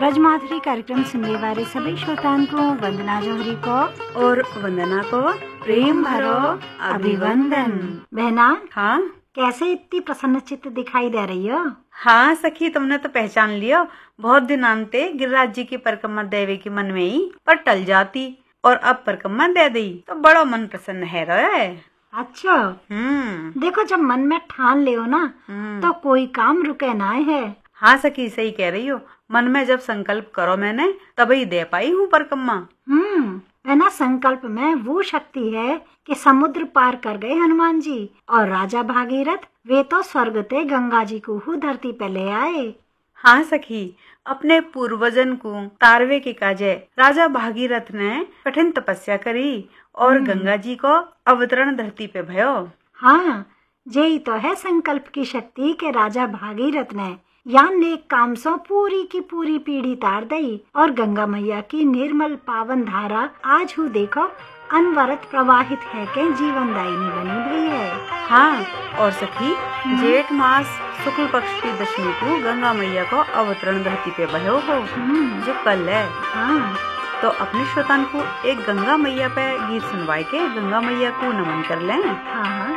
ब्रजमाधुरी कार्यक्रम सुनने वाले सभी श्रोताओं को वंदना जौहरी को और वंदना को प्रेम भरो अभिवंदन। बहना, हाँ कैसे इतनी प्रसन्न चित्त दिखाई दे रही हो? हाँ सखी, तुमने तो पहचान लियो। बहुत दिन आनते गिरिराज जी की परिक्रमा देवे की मन में ही पर टल जाती, और अब परिक्रमा दे दी तो बड़ा मन प्रसन्न है रे। अच्छा, देखो जब मन में ठान ले हो ना तो कोई काम रुके ना है। हाँ सखी, सही कह रही हो। मन में जब संकल्प करो मैंने तभी दे पाई हूँ परिक्रमा। है ना, संकल्प में वो शक्ति है कि समुद्र पार कर गए हनुमान जी, और राजा भागीरथ वे तो स्वर्ग ते गंगा जी को धरती पे ले आए। हाँ सखी, अपने पूर्वजन को तारवे के काजे राजा भागीरथ ने कठिन तपस्या करी और गंगा जी को अवतरण धरती पे भयो। हाँ, यही तो है संकल्प की शक्ति के राजा भागीरथ ने यान नेक काम सो पूरी की पूरी पीढ़ी तार दी, और गंगा मैया की निर्मल पावन धारा आज हूँ देखो अनवरत प्रवाहित है के जीवन दायिनी बनी भई है। हाँ, और सखी जेठ मास शुक्ल पक्ष की दशमी को गंगा मैया को अवतरण धरती पे भयो हो, जो कल है। हाँ, तो अपने श्रोतान को एक गंगा मैया पे गीत सुनवाए के गंगा मैया को नमन कर लें। हाँ।